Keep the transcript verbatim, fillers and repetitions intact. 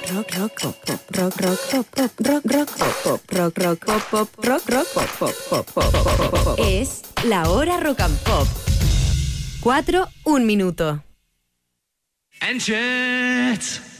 rock, rock, pop, pop, rock, rock, pop, pop, rock, rock, pop, pop, rock, rock, pop, pop, rock, rock, pop, pop, pop, pop, pop, pop, pop. Es la hora rock and pop. Cuatro, un minuto. And shit.